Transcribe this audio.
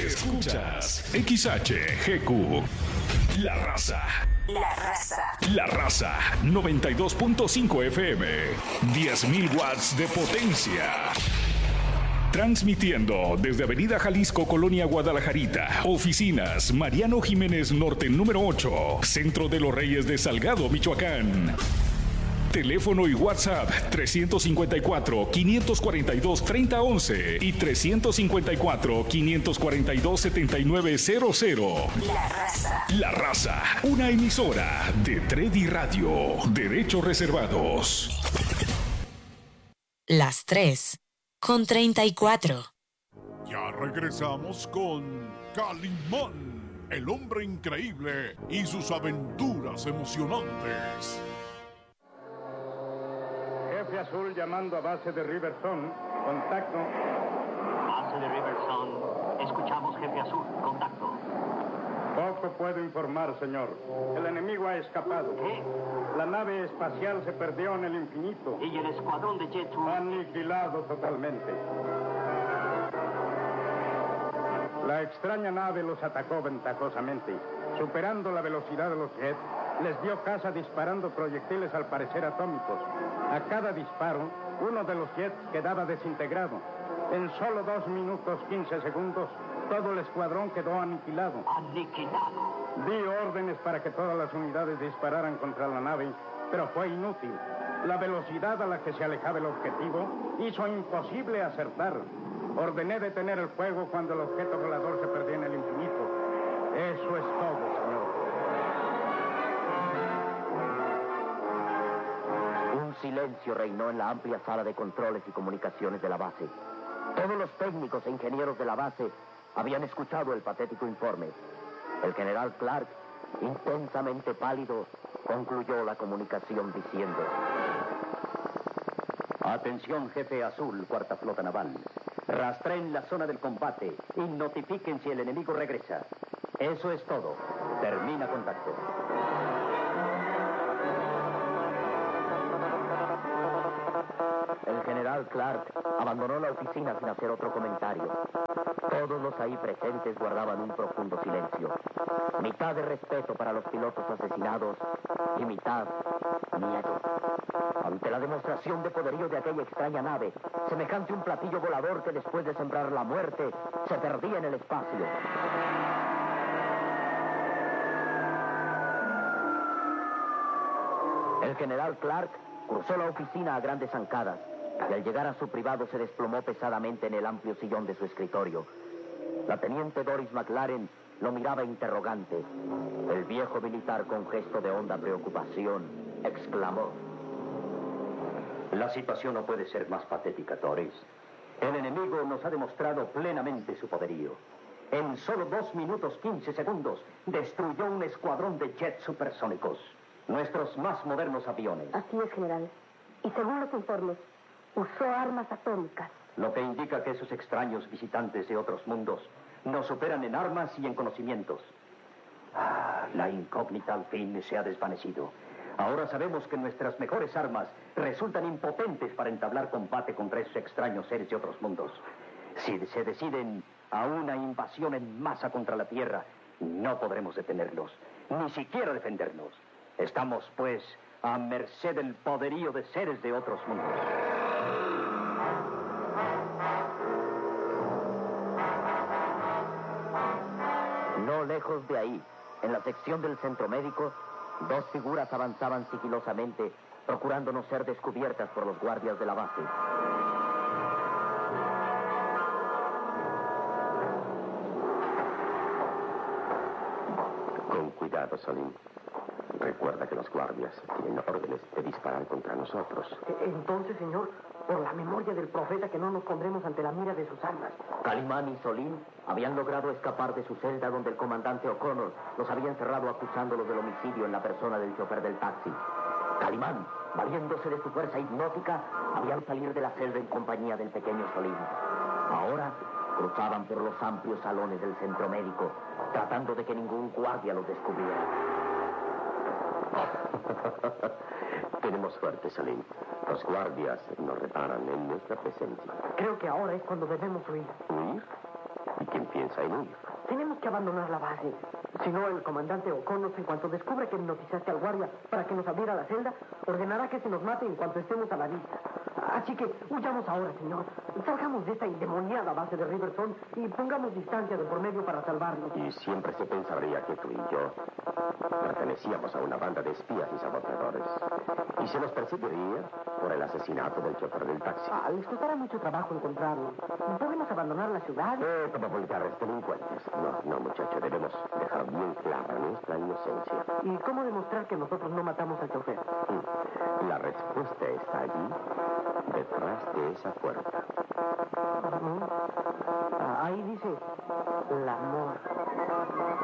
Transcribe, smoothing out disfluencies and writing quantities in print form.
Escuchas XHGQ. La Raza. La Raza. La Raza 92.5 FM. 10.000 watts de potencia. Transmitiendo desde Avenida Jalisco, Colonia Guadalajarita. Oficinas Mariano Jiménez Norte número 8. Centro de los Reyes de Salgado, Michoacán. Teléfono y WhatsApp 354-542-3011 y 354-542-7900. La Raza. La Raza, una emisora de Tredi Radio. Derechos reservados. Las 3:34. Ya regresamos con Calimán, el hombre increíble y sus aventuras emocionantes. Jefe Azul llamando a base de Riverson. Contacto. Base de Riverson. Escuchamos, Jefe Azul. Contacto. Poco puedo informar, señor. El enemigo ha escapado. ¿Qué? La nave espacial se perdió en el infinito. ¿Y el escuadrón de Jetsu? Aniquilado totalmente. La extraña nave los atacó ventajosamente. Superando la velocidad de los jets, les dio caza disparando proyectiles al parecer atómicos. A cada disparo, uno de los jets quedaba desintegrado. En solo 2 minutos 15 segundos, todo el escuadrón quedó aniquilado. Aniquilado. Di órdenes para que todas las unidades dispararan contra la nave, pero fue inútil. La velocidad a la que se alejaba el objetivo hizo imposible acertar. Ordené detener el fuego cuando el objeto volador se perdió en el infinito. Eso es todo, señor. Un silencio reinó en la amplia sala de controles y comunicaciones de la base. Todos los técnicos e ingenieros de la base habían escuchado el patético informe. El general Clark, intensamente pálido, concluyó la comunicación diciendo: Atención, Jefe Azul, Cuarta Flota Naval. Rastreen la zona del combate y notifiquen si el enemigo regresa. Eso es todo. Termina contacto. El general Clark abandonó la oficina sin hacer otro comentario. Todos los ahí presentes guardaban un profundo silencio. Mitad de respeto para los pilotos asesinados y mitad miedo. Ante la demostración de poderío de aquella extraña nave, semejante a un platillo volador que después de sembrar la muerte, se perdía en el espacio. El general Clark cruzó la oficina a grandes zancadas y al llegar a su privado se desplomó pesadamente en el amplio sillón de su escritorio. La teniente Doris McLaren lo miraba interrogante. El viejo militar, con gesto de honda preocupación, exclamó: La situación no puede ser más patética, Doris. El enemigo nos ha demostrado plenamente su poderío. En solo 2 minutos 15 segundos destruyó un escuadrón de jets supersónicos. Nuestros más modernos aviones. Así es, general. Y según los informes, usó armas atómicas. Lo que indica que esos extraños visitantes de otros mundos nos superan en armas y en conocimientos. La incógnita al fin se ha desvanecido. Ahora sabemos que nuestras mejores armas resultan impotentes para entablar combate contra esos extraños seres de otros mundos. Si se deciden a una invasión en masa contra la Tierra, no podremos detenerlos, ni siquiera defendernos. Estamos, pues, a merced del poderío de seres de otros mundos. No lejos de ahí, en la sección del centro médico, 2 figuras avanzaban sigilosamente, procurando no ser descubiertas por los guardias de la base. Con cuidado, Salim. Recuerda que los guardias tienen órdenes de disparar contra nosotros. Entonces, señor, por la memoria del profeta, que no nos pondremos ante la mira de sus armas. Calimán y Solín habían logrado escapar de su celda donde el comandante O'Connor los había encerrado acusándolos del homicidio en la persona del chofer del taxi. Calimán, valiéndose de su fuerza hipnótica, habían salido de la celda en compañía del pequeño Solín. Ahora cruzaban por los amplios salones del centro médico, tratando de que ningún guardia los descubriera. Tenemos suerte, Salim. Los guardias nos reparan en nuestra presencia. Creo que ahora es cuando debemos huir. ¿Huir? ¿Y quién piensa piensa en huir. Tenemos que abandonar la base. Si no, el comandante O'Connor, en cuanto descubra que hipnotizaste al guardia para que nos abriera la celda, ordenará que se nos mate en cuanto estemos a la vista. Así que huyamos ahora, señor. Salgamos de esta endemoniada base de Riverton y pongamos distancia de por medio para salvarnos. Y siempre se pensaría que tú y yo pertenecíamos a una banda de espías y saboteadores. Y se nos perseguiría por el asesinato del chofer del taxi. Les costará mucho trabajo encontrarlo. ¿Podemos abandonar la ciudad? Como vulgares delincuentes. No, muchacho, debemos dejar bien clara nuestra inocencia. ¿Y cómo demostrar que nosotros no matamos al chofer? La respuesta está allí, detrás de esa puerta. Ahí dice, el amor.